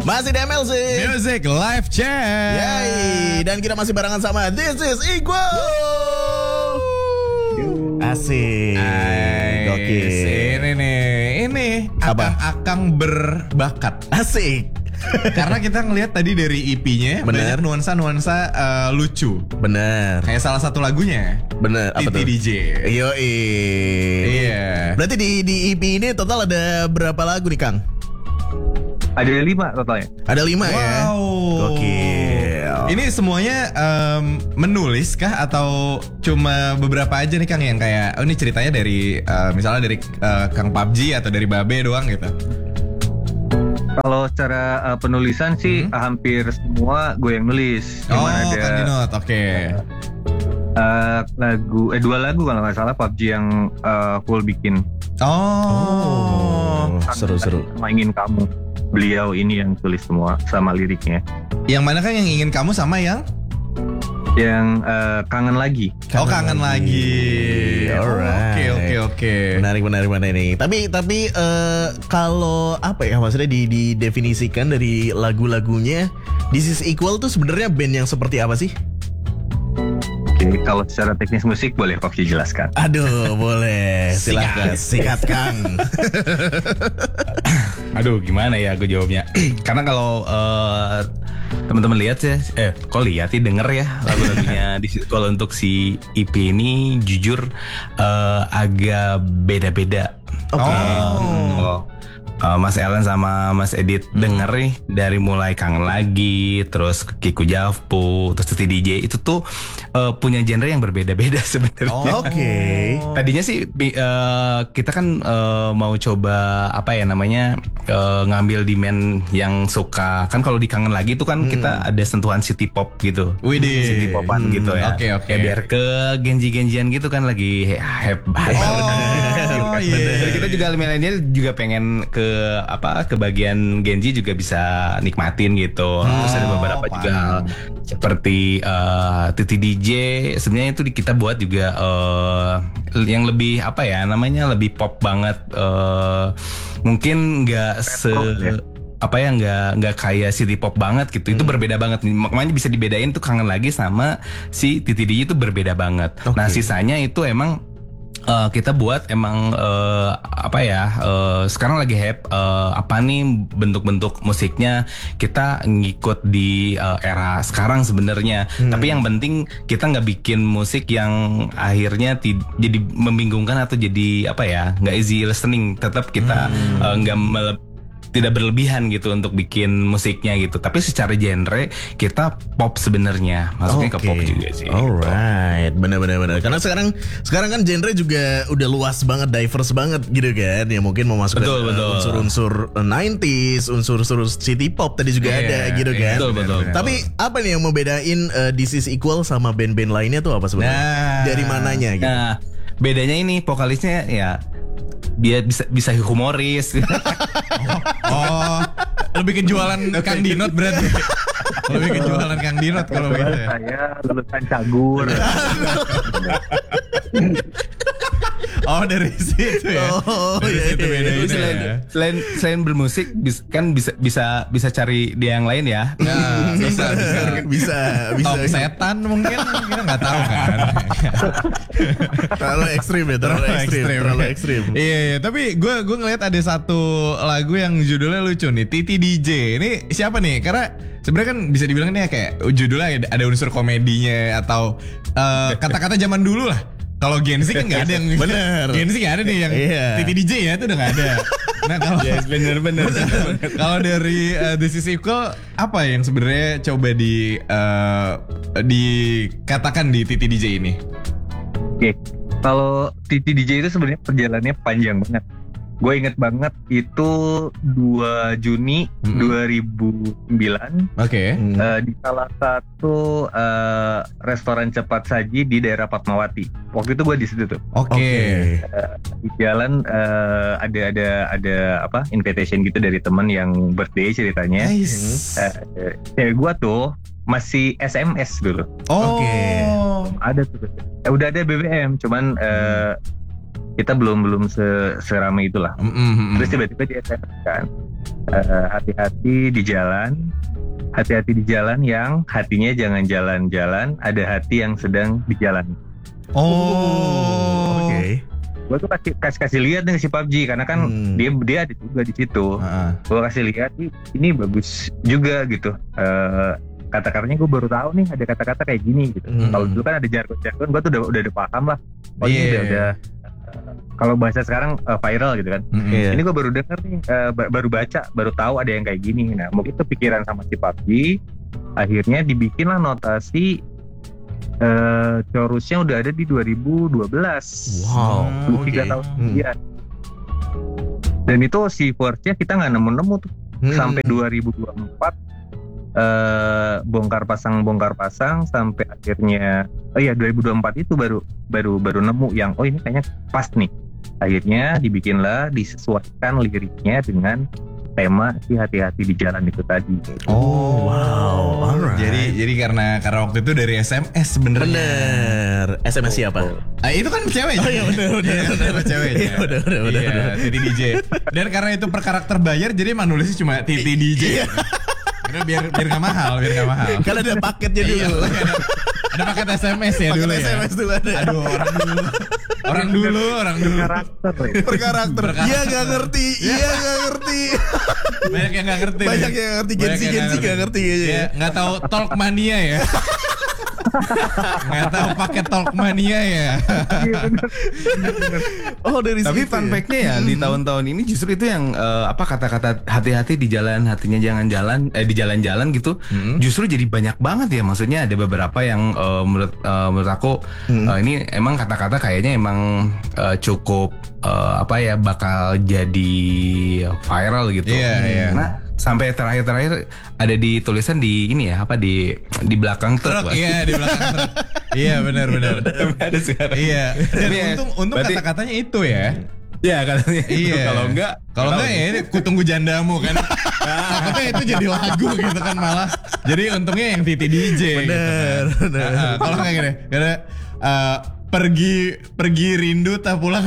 Masih di MLC Music Live Chat. Yay. Dan kita masih barengan sama This is Equal. Asik. Gokil. Ini nih, ini Apa? akang berbakat. Asik. Karena kita ngelihat tadi dari EP-nya Bener. banyak nuansa-nuansa lucu. Bener. Kayak salah satu lagunya. Bener. Apa tuh? TT DJ. Yoi. Iya. Berarti di EP ini total ada berapa lagu nih, Kang? Ada 5 totalnya. Ada 5 ya. Wow. Gokil. Ini semuanya menulis kah atau cuma beberapa aja nih Kang yang kayak ini ceritanya dari misalnya dari Kang PUBG atau dari Babe doang gitu? Kalau secara penulisan sih hampir semua gue yang nulis. Oh, Cuman ada Kang Dinot, oke. dua lagu kalau nggak salah PUBG yang full bikin. Oh. Seru-seru. Sama Ingin Kamu. Beliau ini yang tulis semua sama liriknya. Yang mana kan yang ingin kamu sama yang? Yang Kangen Lagi. Kangen lagi. Alright. Oke. Menarik ini. Tapi kalau apa ya maksudnya didefinisikan dari lagu-lagunya, This is Equal tuh sebenarnya band yang seperti apa sih? Oke, kalau secara teknis musik boleh Kofi jelaskan. Aduh, boleh. Silakan. Sikat, Kang. Aduh, gimana ya gue jawabnya? Karena kalau teman-teman lihat ya, kalau lihat sih denger ya lagu-lagunya di situ. Kalau untuk si EP ini jujur agak beda-beda. Mas Ellen sama Mas Edit denger nih dari mulai Kangen Lagi, terus Kiku Javpu, terus TT DJ itu tuh punya genre yang berbeda-beda sebenarnya. Oke. Tadinya sih kita kan mau coba apa ya namanya ngambil demand yang suka kan kalau di Kangen Lagi itu kan kita ada sentuhan city pop gitu. Widih. City popan gitu ya. Oke. Ya biar ke genji-genjian gitu kan lagi hype. Oh iya. Dan kita juga milenial juga pengen ke bagian Genji juga bisa nikmatin gitu. Terus ada beberapa juga hal seperti TT DJ sebenarnya itu kita buat juga yang lebih apa ya namanya lebih pop banget, mungkin nggak nggak kayak city pop banget gitu. Itu berbeda banget. Makanya bisa dibedain tuh Kangen Lagi sama si TT DJ itu berbeda banget. Nah sisanya itu emang kita buat emang sekarang lagi hype apa nih bentuk-bentuk musiknya kita ngikut di era sekarang sebenarnya. Tapi yang penting kita nggak bikin musik yang akhirnya jadi membingungkan atau jadi nggak easy listening. Tetap kita tidak berlebihan gitu untuk bikin musiknya gitu. Tapi secara genre kita pop sebenarnya. Masuknya ke pop juga sih. Alright, benar. Karena sekarang kan genre juga udah luas banget, diverse banget gitu kan. Ya mungkin mau masuk unsur-unsur 90s, unsur-unsur city pop tadi juga ada gitu kan. Betul. Tapi apa nih yang membedain This is Equal sama band-band lainnya tuh apa sebenarnya? Dari mananya gitu? Nah, bedanya ini vokalisnya ya dia bisa humoris. Lebih ke jualan Kang Dinot berarti. Lebih ke jualan Kang Dinot kalau begitu ya. Saya lulusan Cagur. Oh dari situ ya. Dari situ bedanya. Selain bermusik kan bisa cari dia yang lain ya. Nah, bisa. Top setan mungkin kita nggak tahu kan. Terlalu ekstrim. Iya. Tapi gue ngeliat ada satu lagu yang judulnya lucu nih, TT DJ. Ini siapa nih? Karena sebenarnya kan bisa dibilang nih kayak judulnya ada unsur komedinya atau kata-kata zaman dulu lah. Kalau Gen Z kan nggak ada yang bener. Gen Z nggak ada nih yang TT DJ ya itu udah nggak ada. Nah kalau bener. kalau dari This is Equal apa yang sebenarnya coba dikatakan di TT DJ ini? Oke, kalau TT DJ itu sebenarnya perjalanannya panjang banget. Gue inget banget itu 2 Juni 2009 Oke. di salah satu restoran cepat saji di daerah Fatmawati. Waktu itu gue di situ tuh. Oke. Di jalan ada invitation gitu dari teman yang birthday ceritanya. Nice. Gue tuh masih SMS dulu. Oke. Ada tuh. Udah ada BBM, cuman kita belum seramai itulah. Terus tiba-tiba di SMS kan. hati-hati di jalan. Hati-hati di jalan yang hatinya jangan jalan-jalan, ada hati yang sedang dijalani. Oke. Gue tuh kasih lihat nih si PUBG karena kan dia ada juga di situ. Gue kasih lihat ini bagus juga gitu. Kata-katanya gue baru tahu nih ada kata-kata kayak gini gitu. Kalau dulu kan ada jargon-jargon, gue tuh udah paham lah. Oh ini udah kalau bahasa sekarang viral gitu kan. Ini gue baru denger nih, baru baca, baru tahu ada yang kayak gini. Nah mungkin kepikiran sama si PUBG, akhirnya dibikinlah notasi. Chorusnya udah ada di 2012. Wow. 3 tahun kemudian. Dan itu si verse-nya kita nggak nemu-nemu tuh sampai 2024. Bongkar pasang sampai akhirnya 2024 itu baru nemu yang ini kayaknya pas nih. Akhirnya dibikinlah, disesuaikan liriknya dengan tema si hati-hati di jalan itu tadi. Wow. Alright. Jadi karena waktu itu dari SMS sebenarnya. Bener. SMS siapa? Itu kan cewek. Oh iya bener. Ceweknya. Bener. Titi DJ. Dan karena itu per karakter bayar, jadi emang nulisnya cuma Titi DJ. biar nggak mahal. Kalau ada paketnya dulu. Ada paket SMS ya dulu ya. SMS dulu ada. Aduh, orang dulu. Per karakter. Iya nggak ngerti. Banyak yang nggak ngerti. Gensi nggak ngerti kayaknya. Ya, nggak tahu Talk Mania ya. Nggak tahu paket Talk Mania ya. Oh dari Tapi situ. fun fact-nya ya di tahun-tahun ini justru itu yang kata-kata hati-hati di jalan, hatinya jangan jalan, di jalan-jalan gitu. Justru jadi banyak banget ya. Maksudnya ada beberapa yang menurut aku ini emang kata-kata kayaknya emang cukup bakal jadi viral gitu. Iya. Nah, sampai terakhir ada di tulisan di ini ya di belakang truk. Iya, di belakang truk. Iya, benar. Ada sekarang. Iya. Dan Tapi untung berarti- kata-katanya itu ya. Ya katanya. Iya. Kalau enggak ya ini Kutunggu Jandamu kan. Takutnya itu jadi lagu gitu kan malah. Jadi untungnya yang Titi DJ. Bener. Kalau enggak gini, karena pergi rindu tak pulang.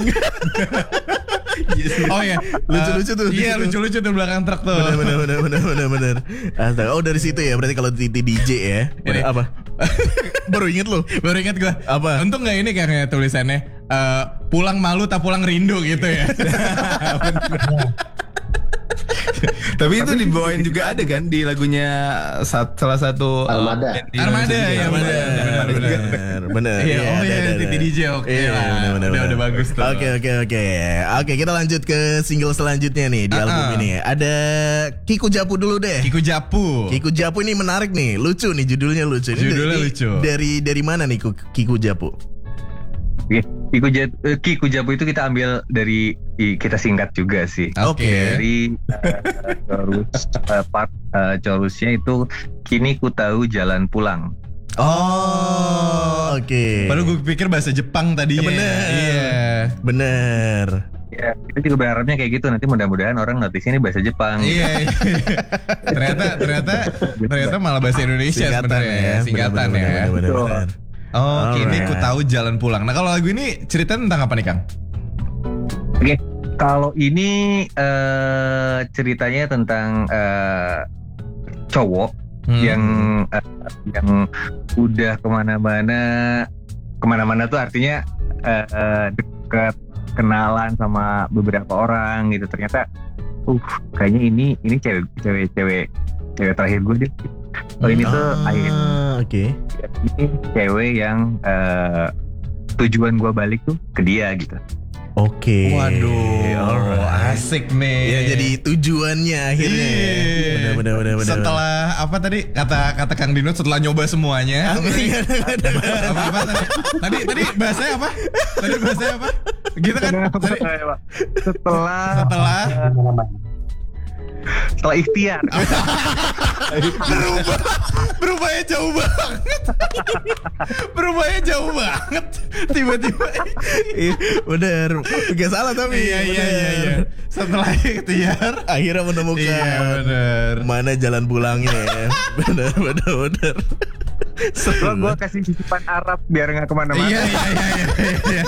Oh ya, Lucu-lucu tuh. Iya, lucu-lucu tuh belakang truk tuh. Bener. Astaga. Oh dari situ ya. Berarti kalau Titi DJ ya. Ini. Apa? Baru inget lu. Baru ingat gue. Apa? Untung nggak ini kayaknya tulisannya pulang malu tak pulang rindu gitu ya. Tapi itu dibawain juga ada kan di lagunya salah satu Armada. band di Armada Indonesia ya, juga. Bener. Iya, oh ada, iya, ada. Titi DJ oke lah. Bener. Udah bagus tuh. Oke, kita lanjut ke single selanjutnya nih di album ini. Ada Kiku Japu dulu deh. Kiku Japu. Kiku Japu ini menarik nih, lucu nih judulnya lucu. Ini Judulnya lucu. Dari mana nih Kiku Japu? Oke, Kiku Japu itu kita ambil dari kita singkat juga sih. Oke. Dari chorusnya itu kini ku tahu jalan pulang. Oh, oke. Baru gue pikir bahasa Jepang tadinya. Bener. Iya. Bener. Ya, kita juga berharapnya kayak gitu. Nanti mudah-mudahan orang notice ini bahasa Jepang. Iya. ternyata malah bahasa Indonesia sebenarnya. Singkatan ya. Bener. Oh, kini Alright. ku tahu jalan pulang. Nah, kalau lagu ini cerita tentang apa nih, Kang? Oke, kalau ini ceritanya tentang cowok yang udah kemana-mana tuh artinya deket, kenalan sama beberapa orang gitu. Ternyata, kayaknya ini cewek terakhir gue deh. Oh ini tuh akhirnya oke. ini cewek yang tujuan gue balik tuh ke dia gitu. Oke. Waduh, Alright. asik nih. Ya jadi tujuannya akhirnya. Iya. Bener. Setelah apa tadi kata Kang Dinut setelah nyoba semuanya. apa tadi bahasanya apa? Gitu kan? Tadi, setelah ikhtiar. berubahnya jauh banget. Tiba-tiba. Bener. Gak salah tapi. Iya. Setelah ikhtiar Akhirnya menemukan bener. mana jalan pulangnya ya. Bener. Gue kasih sisipan Arab biar nggak kemana-mana. Iya.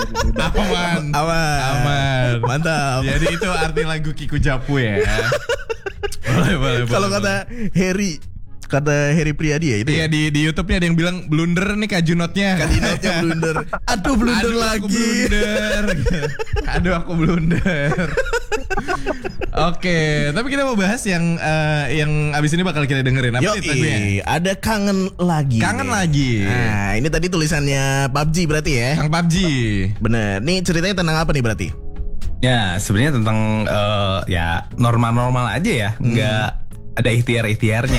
Aman. Aman. Mantap. Mantap. Jadi itu arti lagu Kiku Japu ya. Kalau kata Harry Priadi ya itu. Iya, di YouTube-nya ada yang bilang blunder nih Kak Junotnya. Kadinotnya blunder. Aduh blunder lagi. Aduh aku blunder. Oke, tapi kita mau bahas yang abis ini bakal kita dengerin. Apa nih lagunya? Ada Kangen Lagi. Kangen Lagi. Nah, ini tadi tulisannya PUBG berarti ya? Kang PUBG. Bener. Nih ceritanya tentang apa nih berarti? Ya sebenarnya tentang ya normal-normal aja ya, nggak ada ikhtiar-ikhtiarnya.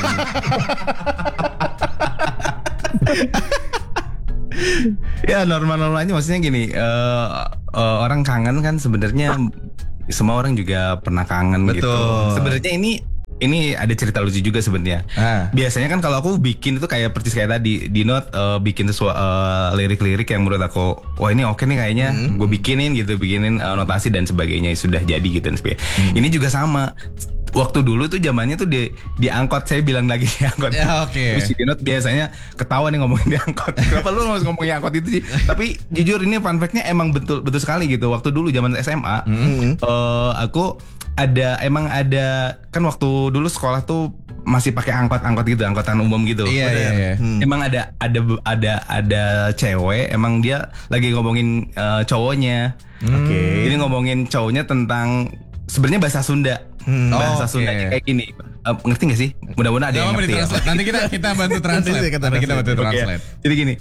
Ya normal-normal aja, maksudnya gini, orang kangen kan sebenarnya semua orang juga pernah kangen. Betul. Gitu. Sebenarnya ini ada cerita lucu juga sebenarnya. Biasanya kan kalau aku bikin itu kayak persis kayak tadi Dinot bikin lirik-lirik yang menurut aku wah ini oke nih kayaknya, gue bikinin notasi dan sebagainya sudah jadi gitu dan sebagainya. Ini juga sama. Waktu dulu tuh zamannya tuh di angkot, saya bilang lagi di angkot. Ya, oke. Terus si Dinot biasanya ketawa nih ngomongin di angkot. Kenapa lu harus ngomongin angkot itu sih? Tapi jujur ini fun fact-nya emang betul sekali gitu. Waktu dulu zaman SMA, aku ada kan waktu dulu sekolah tuh masih pakai angkot gitu, angkotan umum gitu. Iya. Emang ada cewek, emang dia lagi ngomongin cowoknya. Oke. Jadi ngomongin cowoknya tentang sebenarnya bahasa Sunda. Bahasa Sundanya kayak gini. Ngerti gak sih? Mudah-mudahan ada yang ngerti ya. Nanti kita bantu translate. Okay. Jadi gini,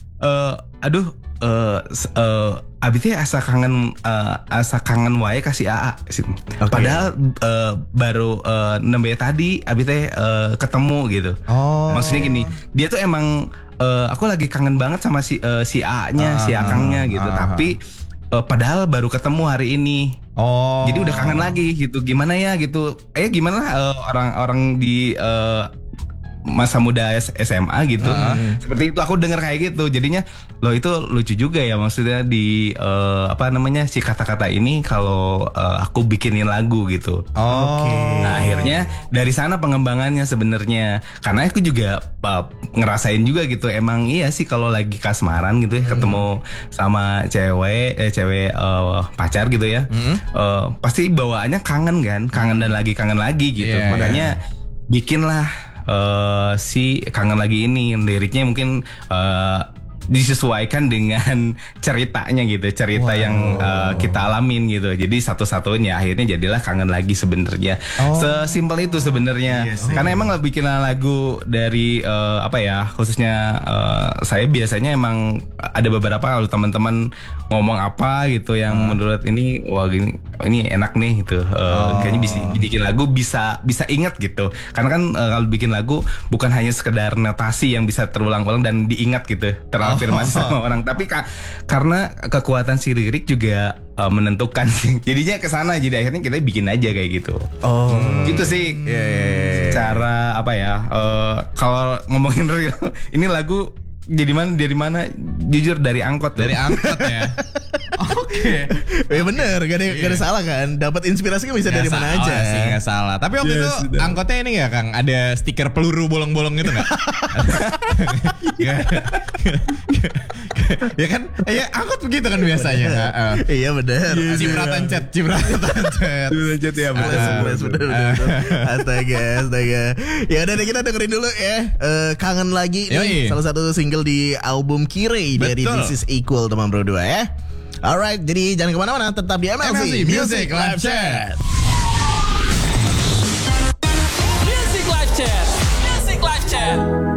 abis asa kangen wae kasih AA. Okay. Padahal baru nembe tadi abis ketemu gitu. Maksudnya gini, dia tuh emang aku lagi kangen banget sama si A-nya, si Akangnya gitu. Tapi padahal baru ketemu hari ini. Jadi udah kangen lagi gitu. Gimana ya gitu. Gimana orang-orang di masa muda SMA gitu. Seperti itu aku dengar kayak gitu. Jadinya loh itu lucu juga ya, maksudnya di si kata-kata ini kalau aku bikinin lagu gitu. Nah, akhirnya dari sana pengembangannya sebenarnya. Karena aku juga ngerasain juga gitu. Emang iya sih kalau lagi kasmaran gitu ya, ketemu sama cewek pacar gitu ya. Pasti bawaannya kangen kan, kangen dan lagi gitu. Makanya bikinlah si Kangen Lagi ini, liriknya mungkin disesuaikan dengan ceritanya gitu, cerita yang kita alamin gitu. Jadi satu-satunya akhirnya jadilah Kangen Lagi sebenarnya. Sesimpel itu sebenarnya. Karena emang bikin lagu dari khususnya saya biasanya emang ada beberapa kalau teman-teman ngomong apa gitu yang menurut ini wah ini enak nih gitu. Kayaknya bisa bikin lagu bisa ingat gitu. Karena kan kalau bikin lagu bukan hanya sekedar notasi yang bisa terulang-ulang dan diingat gitu. Terafirmasi sama orang, tapi karena kekuatan si lirik juga menentukan sih. Jadinya kesana, jadi akhirnya kita bikin aja kayak gitu. Gitu sih. Cara kalau ngomongin real, ini lagu dari mana? Jujur dari angkot. Dari angkot ya. Oke. Ya bener, gak ada salah kan. Dapat inspirasinya bisa dari mana aja. Sih, gak salah. Tapi waktu itu angkotnya ini gak Kang? Ada stiker peluru bolong-bolong gitu gak? Ya kan? Ya angkot begitu kan biasanya. Iya bener. Cipratan cat. Cipratan cat ya bener. Astaga. Ya udah kita dengerin dulu ya. Kangen Lagi nih, salah satu single di album Kirei dari This Is Equal teman bro 2 ya. Alright, jadi jangan kemana-mana, tetap di MLC Music Live Chat. Music Live Chat.